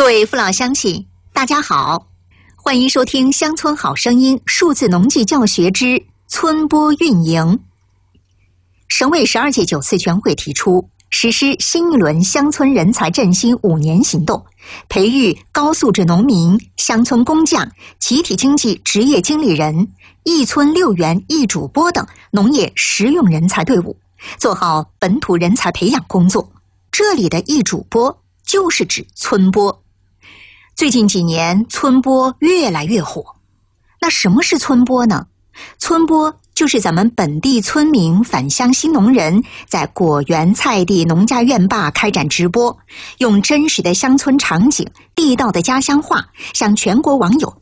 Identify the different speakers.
Speaker 1: 位父老乡亲，大家好，欢迎收听《乡村好声音》数字农技教学之村播运营。省委12届9次全会提出，实施新一轮乡村人才振兴5年行动，培育高素质农民、乡村工匠、集体经济职业经理人、一村6园一主播等农业实用人才队伍，做好本土人才培养工作。这里的一主播就是指村播。最近几年，村播越来越火。那什么是村播呢？村播就是咱们本地村民、返乡新农人在果园、菜地、农家院坝开展直播，用真实的乡村场景、地道的家乡话，向全国网友